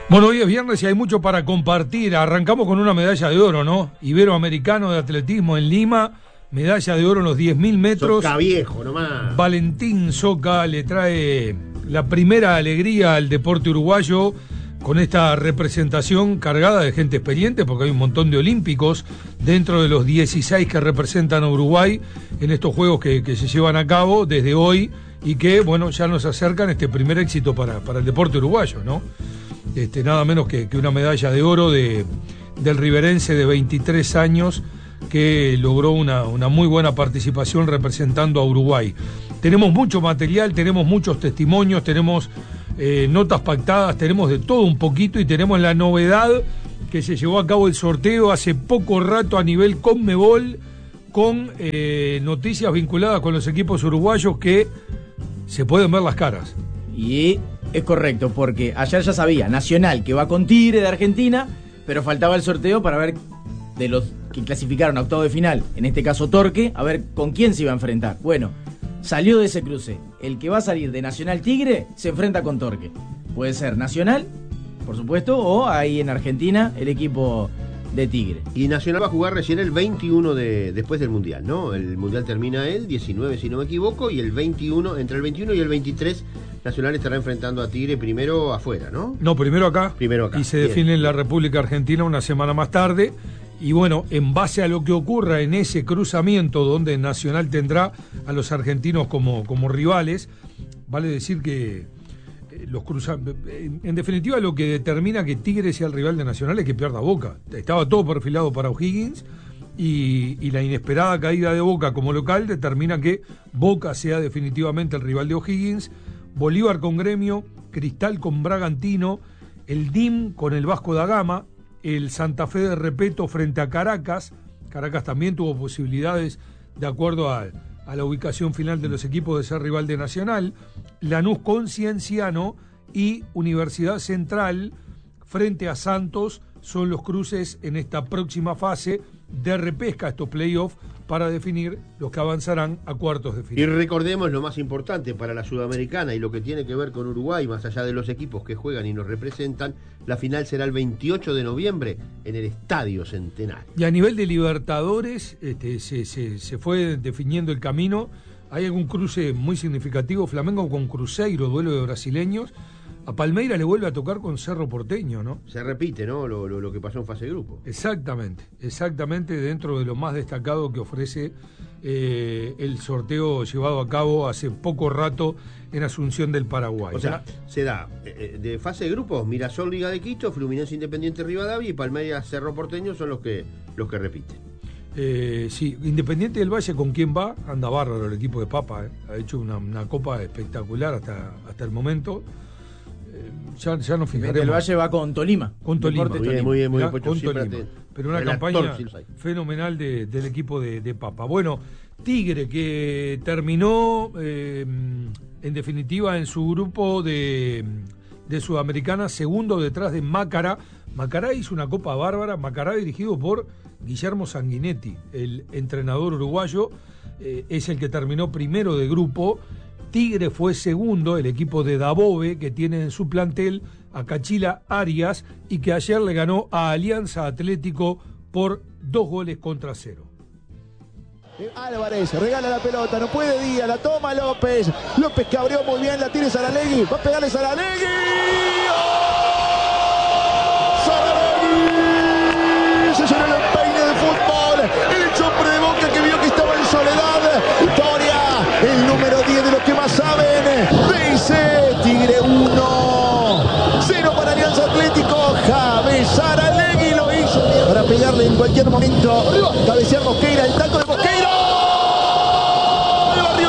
Bueno, hoy es viernes y hay mucho para compartir. Arrancamos con una medalla de oro, ¿no? Iberoamericano de atletismo en Lima, medalla de oro en los 10.000 metros. Soca viejo nomás. Valentín Soca le trae la primera alegría al deporte uruguayo con esta representación cargada de gente experiente, porque hay un montón de olímpicos dentro de los 16 que representan a Uruguay en estos juegos que se llevan a cabo desde hoy y que, bueno, ya nos acercan este primer éxito para el deporte uruguayo, ¿no? Nada menos que una medalla de oro del riverense de 23 años que logró una muy buena participación representando a Uruguay. Tenemos mucho material, tenemos muchos testimonios, tenemos notas pactadas, tenemos de todo un poquito y tenemos la novedad que se llevó a cabo el sorteo hace poco rato a nivel Conmebol con noticias vinculadas con los equipos uruguayos que se pueden ver las caras. Y es correcto, porque ayer ya sabía, Nacional que va con Tigre de Argentina, pero faltaba el sorteo para ver de los que clasificaron a octavo de final, en este caso Torque, a ver con quién se iba a enfrentar. Bueno, salió de ese cruce. El que va a salir de Nacional Tigre se enfrenta con Torque. Puede ser Nacional, por supuesto, o ahí en Argentina el equipo de Tigre. Y Nacional va a jugar recién el 21 después del Mundial, ¿no? El Mundial termina el 19, si no me equivoco, y el 21, entre el 21 y el 23, Nacional estará enfrentando a Tigre primero afuera, ¿no? No, primero acá. Primero acá. Y se define en la República Argentina una semana más tarde. Y bueno, en base a lo que ocurra en ese cruzamiento donde Nacional tendrá a los argentinos como rivales, vale decir que en definitiva lo que determina que Tigre sea el rival de Nacional es que pierda Boca. Estaba todo perfilado para O'Higgins y la inesperada caída de Boca como local determina que Boca sea definitivamente el rival de O'Higgins. Bolívar con Gremio, Cristal con Bragantino, el DIM con el Vasco da Gama, el Santa Fe de Repeto frente a Caracas. Caracas también tuvo posibilidades de acuerdo a la ubicación final de los equipos de ser rival de Nacional. Lanús con Cienciano y Universidad Central frente a Santos son los cruces en esta próxima fase de repesca, estos playoffs, para definir los que avanzarán a cuartos de final. Y recordemos lo más importante para la Sudamericana y lo que tiene que ver con Uruguay, más allá de los equipos que juegan y nos representan, la final será el 28 de noviembre en el Estadio Centenario. Y a nivel de Libertadores se fue definiendo el camino. Hay algún cruce muy significativo, Flamengo con Cruzeiro, duelo de brasileños. A Palmeiras le vuelve a tocar con Cerro Porteño, ¿no? Se repite, ¿no? Lo que pasó en fase de grupo. Exactamente dentro de lo más destacado que ofrece el sorteo llevado a cabo hace poco rato en Asunción del Paraguay. O sea, se da de fase de grupos, Mirasol Liga de Quito, Fluminense Independiente Rivadavia y Palmeiras Cerro Porteño son los que repiten. Sí, Independiente del Valle, ¿con quién va? Anda bárbaro el equipo de Papa, ha hecho una copa espectacular hasta el momento. Ya nos fijaremos. El Valle va con Tolima. Con Tolima. Muy bien, con Tolima. Pero una campaña fenomenal del equipo de Papa. Bueno, Tigre que terminó en definitiva en su grupo de Sudamericana segundo detrás de Macará. Macará hizo una copa bárbara. Macará dirigido por Guillermo Sanguinetti, el entrenador uruguayo, es el que terminó primero de grupo. Tigre fue segundo, el equipo de Dabove, que tiene en su plantel a Cachila Arias y que ayer le ganó a Alianza Atlético por 2-0. Álvarez regala la pelota, no puede Díaz, la toma López que abrió muy bien, la tiene Saralegui, va a pegarle Saralegui. Saralegui se llenó el peine de fútbol, el chopre de Boca que vio que estaba en soledad. Victoria, el número 10 de los que más saben, dice Tigre 1-0 para Alianza Atlético. James Saralegui lo hizo para pegarle en cualquier momento, cabecear Mosqueira, el taco de Mosqueira. Barrio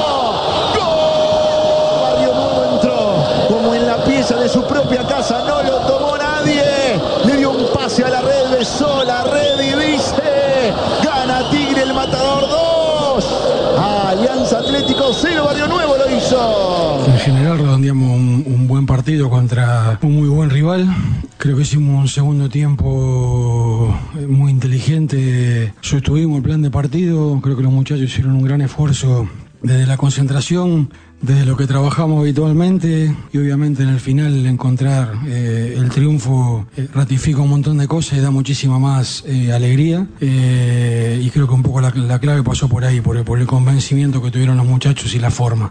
Nuevo entró como en la pieza de su propia casa, no lo tomó nadie, le dio un pase a la red, besó la red y dice: gana Tigre, el matador 2. Alianza Atlético 0, Barrio Nuevo lo hizo. En general redondeamos un buen partido contra un muy buen rival. Creo que hicimos un segundo tiempo muy inteligente. Sostuvimos el plan de partido. Creo que los muchachos hicieron un gran esfuerzo desde la concentración, desde lo que trabajamos habitualmente, y obviamente en el final encontrar el triunfo ratifica un montón de cosas y da muchísima más alegría, y creo que un poco la clave pasó por ahí, por el convencimiento que tuvieron los muchachos y la forma.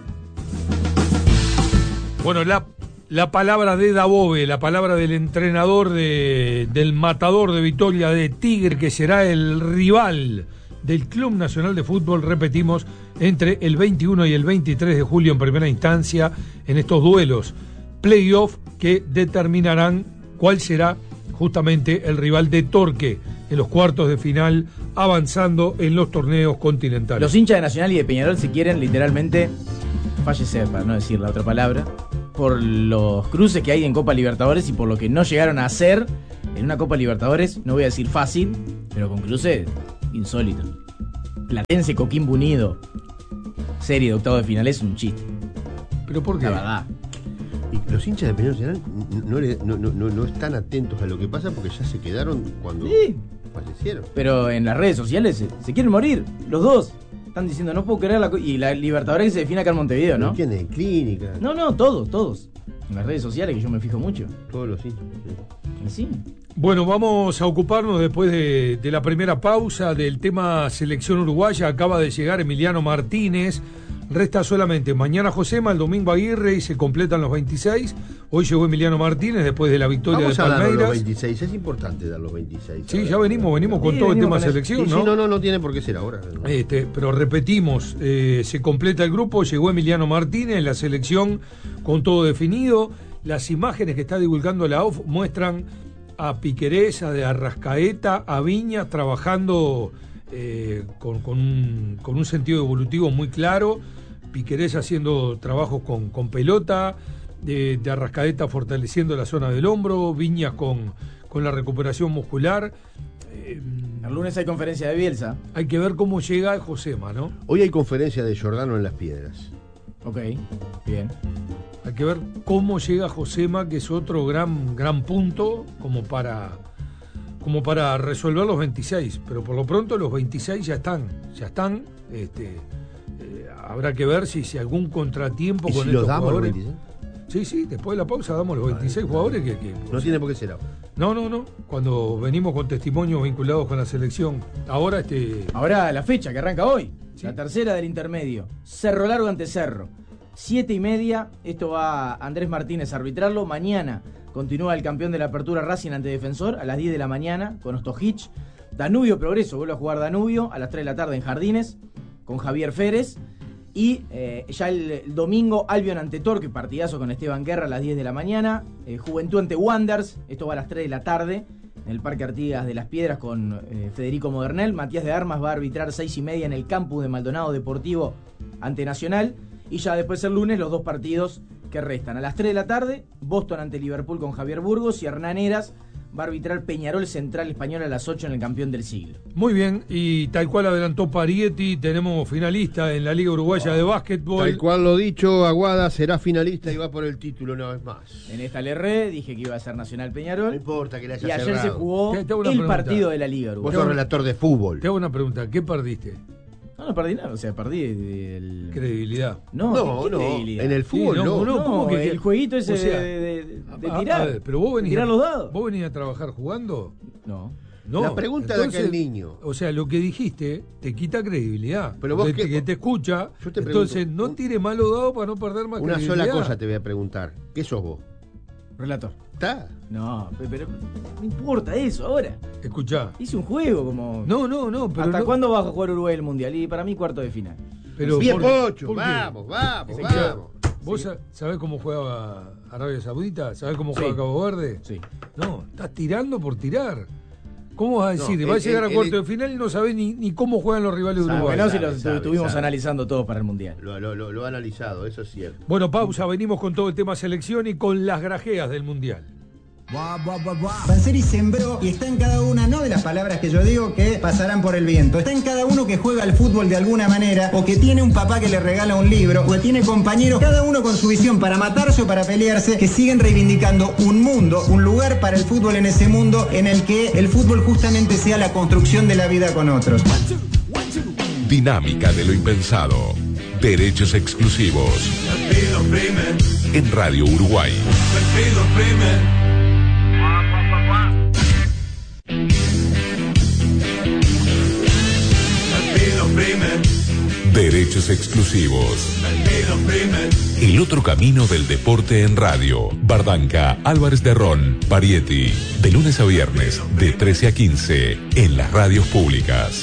Bueno, la palabra de Dabove, la palabra del entrenador del Matador de Vitoria, de Tigre, que será el rival del Club Nacional de Fútbol, repetimos, entre el 21 y el 23 de julio en primera instancia, en estos duelos playoff que determinarán cuál será justamente el rival de Torque en los cuartos de final, avanzando en los torneos continentales. Los hinchas de Nacional y de Peñarol se quieren literalmente fallecer, para no decir la otra palabra, por los cruces que hay en Copa Libertadores y por lo que no llegaron a hacer en una Copa Libertadores, no voy a decir fácil, pero con cruces insólitos. Platense, Coquimbo Unido, serie de octavo de final, es un chiste. ¿Pero por qué? La verdad. Y los hinchas de Peñarol no están atentos a lo que pasa porque ya se quedaron cuando fallecieron. Pero en las redes sociales se quieren morir, los dos. Están diciendo, no puedo creer y la Libertadores que se define acá en Montevideo, ¿no? ¿Quién es? Clínica. No, todos. En las redes sociales, que yo me fijo mucho. Todos los hinchas. Sí. Bueno, vamos a ocuparnos después de la primera pausa del tema selección uruguaya. Acaba de llegar Emiliano Martínez. Resta solamente mañana Josema, el domingo Aguirre y se completan los 26. Hoy llegó Emiliano Martínez después de la victoria de Palmeiras. Vamos a dar los 26, es importante dar los 26. Sí, ya venimos con todo el tema selección, sí, ¿no? No tiene por qué ser ahora. ¿No? Pero repetimos, se completa el grupo, llegó Emiliano Martínez, la selección con todo definido. Las imágenes que está divulgando la AUF muestran a Piquerés, a de Arrascaeta, a Viña trabajando con un sentido evolutivo muy claro. Piquerés haciendo trabajos con pelota, de Arrascaeta fortaleciendo la zona del hombro, Viñas con la recuperación muscular. El lunes hay conferencia de Bielsa. Hay que ver cómo llega Josema, ¿no? Hoy hay conferencia de Giordano en Las Piedras. Ok, bien. Hay que ver cómo llega Josema, que es otro gran punto como para resolver los 26, pero por lo pronto los 26 ya están. Habrá que ver si algún contratiempo ¿Y con si estos los damos jugadores. los 26? Sí, después de la pausa damos los 26 jugadores que no tiene por qué ser ahora. No. Cuando venimos con testimonios vinculados con la selección. Ahora la fecha que arranca hoy, sí. La tercera del intermedio. Cerro Largo ante Cerro. 7:30. Esto va Andrés Martínez a arbitrarlo. Mañana continúa el campeón de la apertura Racing ante Defensor a las 10 de la mañana con Ostojic. Danubio Progreso, vuelve a jugar Danubio a las 3 de la tarde en Jardines con Javier Férez. Y ya el domingo Albion ante Torque, partidazo con Esteban Guerra a las 10 de la mañana. Juventud ante Wanderers, esto va a las 3 de la tarde en el Parque Artigas de Las Piedras con Federico Modernel. Matías de Armas va a arbitrar 6:30 en el campus de Maldonado Deportivo ante Nacional. Y ya después el lunes los dos partidos que restan. A las 3 de la tarde, Boston ante Liverpool con Javier Burgos y Hernán Heras va a arbitrar Peñarol Central Español a las 8 en el campeón del siglo. Muy bien, y tal cual adelantó Parietti, tenemos finalista en la Liga Uruguaya de Básquetbol. Tal cual lo dicho, Aguada será finalista y va por el título una vez más. En esta le erré, dije que iba a ser Nacional Peñarol. No importa que le haya Y ayer cerrado. se jugó Te hago una el pregunta. partido de la Liga Vos Uruguaya. sos relator de fútbol. Te hago una pregunta, ¿qué perdiste? No perdí nada, o sea, perdí el... Credibilidad. No, ¿qué credibilidad? en el fútbol Sí, no. no, ¿cómo que- el jueguito ese o sea, de A tirar. ver, pero vos venís tirar los dados. ¿Vos venís a trabajar jugando? No. No. La pregunta de aquel niño. O sea, lo que dijiste te quita credibilidad. Pero vos que qué- te escucha. Yo te Entonces, pregunto, no tire malos dados para no perder más Una credibilidad. sola cosa te voy a preguntar. ¿Qué sos vos? Relator. ¿Está? No, pero no importa eso ahora. Escuchá. Hice un juego como... No, pero ¿Hasta no- cuándo va a jugar Uruguay el Mundial? Y para mí cuarto de final. Pero Bien, ¿por qué? Pocho, ¿Por qué? vamos. ¿Vos sabés cómo juega Arabia Saudita? ¿Sabés cómo Sí. juega Cabo Verde? Sí. No, estás tirando por tirar. ¿Cómo vas a decir? No, Va a llegar a el- cuarto de final y no sabés ni cómo juegan los rivales de Ah, Uruguay. bueno, si sabe, lo sabe, estuvimos sabe. analizando todos para el Mundial. Lo ha analizado, eso es cierto. Bueno, pausa, venimos con todo el tema selección y con las grajeas del Mundial. Panseri sembró y está en cada una, no de las palabras que yo digo que pasarán por el viento, está en cada uno que juega al fútbol de alguna manera, o que tiene un papá que le regala un libro, o que tiene compañeros, cada uno con su visión para matarse o para pelearse, que siguen reivindicando un mundo, un lugar para el fútbol en ese mundo en el que el fútbol justamente sea la construcción de la vida con otros. Dinámica de lo impensado. Derechos exclusivos. En Radio Uruguay. Derechos exclusivos. El otro camino del deporte en radio. Bardanca, Álvarez de Ron, Parietti. De lunes a viernes, de 13 a 15, en las radios públicas.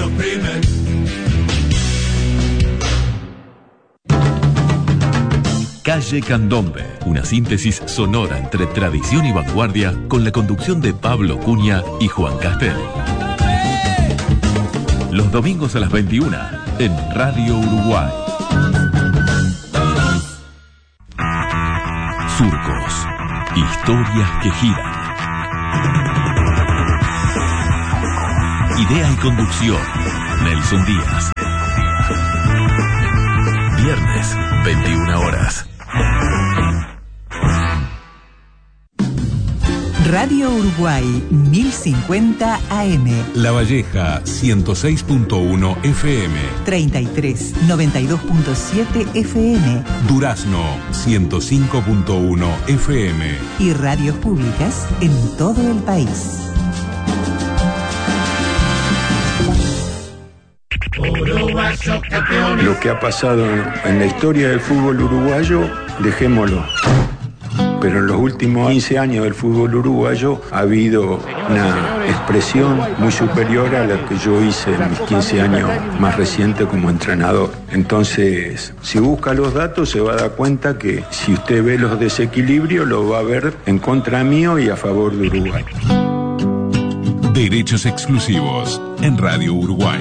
Calle Candombe, una síntesis sonora entre tradición y vanguardia con la conducción de Pablo Cunha y Juan Castel. Los domingos a las 21 en Radio Uruguay. Surcos, historias que giran. Idea y conducción, Nelson Díaz. Viernes, 21 horas. Radio Uruguay 1050 AM. La Valleja 106.1 FM. 33 92.7 FM. Durazno 105.1 FM. Y radios públicas en todo el país. Lo que ha pasado en la historia del fútbol uruguayo, dejémoslo. Pero en los últimos 15 años del fútbol uruguayo ha habido una expresión muy superior a la que yo hice en mis 15 años más recientes como entrenador. Entonces, si busca los datos se va a dar cuenta que si usted ve los desequilibrios, lo va a ver en contra mío y a favor de Uruguay. Derechos exclusivos en Radio Uruguay.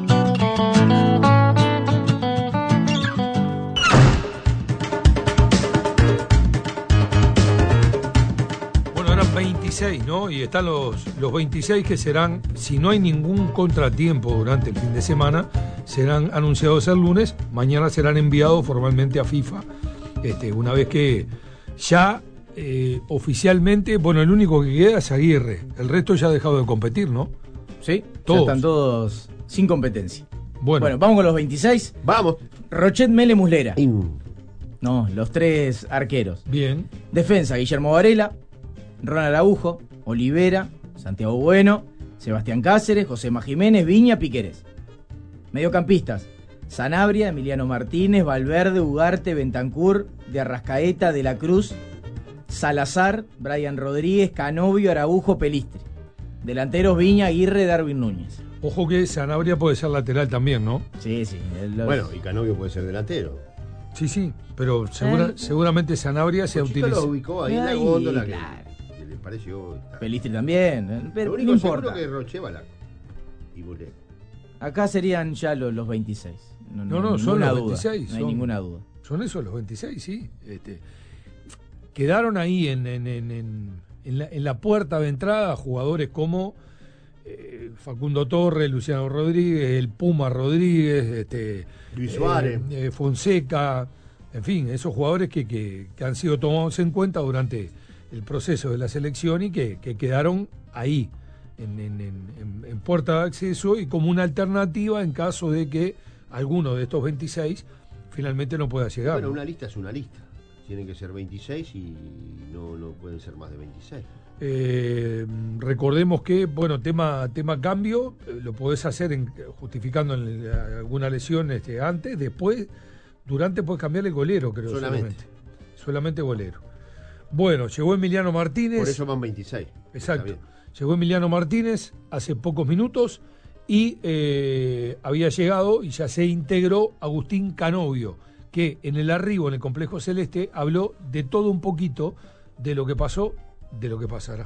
¿no? Y están los 26 que serán, si no hay ningún contratiempo durante el fin de semana, serán anunciados el lunes, mañana serán enviados formalmente a FIFA, una vez que ya oficialmente, bueno, el único que queda es Aguirre, el resto ya ha dejado de competir, ¿no? Sí, todos. Ya están todos sin competencia. Bueno, vamos con los 26. Vamos. Rochet, Mele, Muslera. No, los tres arqueros. Bien. Defensa, Guillermo Varela, Ronald Araujo, Olivera, Santiago Bueno, Sebastián Cáceres, Josema Jiménez, Viña, Piquerés. Mediocampistas, Sanabria, Emiliano Martínez, Valverde, Ugarte, Bentancur, de Arrascaeta, De la Cruz, Salazar, Brian Rodríguez, Canovio, Araujo, Pelistri. Delanteros, Viña, Aguirre, Darwin Núñez. Ojo que Sanabria puede ser lateral también, ¿no? Sí. Bueno, y Canovio puede ser delantero. Sí, pero seguramente Sanabria se ha utilizado. Lo ubicó ahí en la góndola que le pareció. Pelistri también. Pero lo único no importa. seguro que Roche Balaco y Bulé. Acá serían ya los 26. No, son los 26. No hay ninguna duda. Son esos los 26, sí. Quedaron ahí en la puerta de entrada jugadores como Facundo Torres, Luciano Rodríguez, el Puma Rodríguez, Luis Suárez, Fonseca, en fin, esos jugadores que han sido tomados en cuenta durante el proceso de la selección y que quedaron ahí, en puerta de acceso y como una alternativa en caso de que alguno de estos 26 finalmente no pueda llegar. Bueno, ¿no? una lista es una lista. Tienen que ser 26 y no pueden ser más de 26. Recordemos que, bueno, tema cambio, lo podés hacer justificando alguna lesión antes, después, durante podés cambiar el golero, creo. Solamente golero. Bueno, llegó Emiliano Martínez. Por eso van 26. Exacto. Llegó Emiliano Martínez hace pocos minutos y había llegado y ya se integró Agustín Canovio, que en el arribo en el Complejo Celeste habló de todo un poquito, de lo que pasó, de lo que pasará.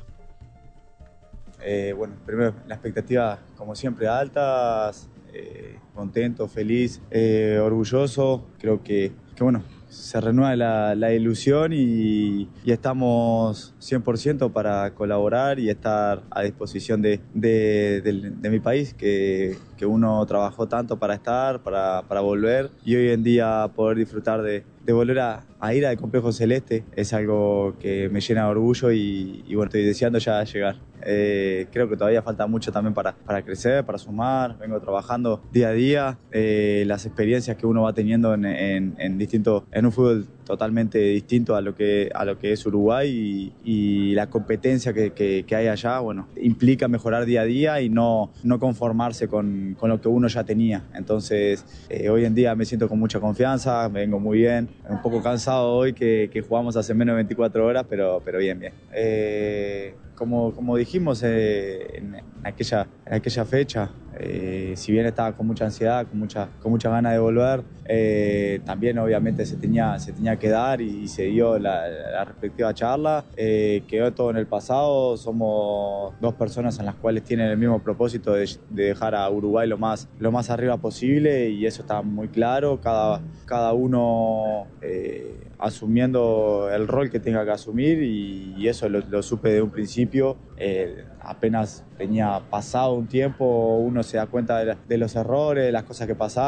Bueno, primero la expectativa como siempre altas, contento, feliz, orgulloso, creo que bueno, se renueva la ilusión y estamos 100% para colaborar y estar a disposición de mi país, que uno trabajó tanto para estar, para volver y hoy en día poder disfrutar de volver a ir al Complejo Celeste es algo que me llena de orgullo y bueno, estoy deseando ya llegar. Creo que todavía falta mucho también para crecer, para sumar. Vengo trabajando día a día, las experiencias que uno va teniendo en un fútbol totalmente distinto a lo que es Uruguay y la competencia que hay allá, bueno, implica mejorar día a día y no conformarse con lo que uno ya tenía. Entonces, hoy en día me siento con mucha confianza, me vengo muy bien, un poco cansado hoy que jugamos hace menos de 24 horas, pero bien. Como dijimos en aquella fecha, si bien estaba con mucha ansiedad, con mucha ganas de volver, también obviamente se tenía que dar y se dio la respectiva charla. Quedó todo en el pasado, somos dos personas en las cuales tienen el mismo propósito de dejar a Uruguay lo más arriba posible y eso está muy claro, cada uno asumiendo el rol que tenga que asumir y eso lo supe de un principio. Apenas tenía pasado un tiempo, uno se da cuenta de los errores, de las cosas que pasaban.